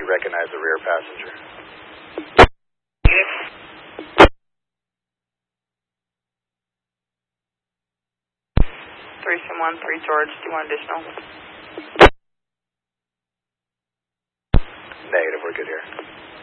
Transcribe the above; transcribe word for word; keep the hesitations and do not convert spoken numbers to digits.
you recognize the rear passenger? Yes. three seven one, three George, do you want additional? Negative, we're good here.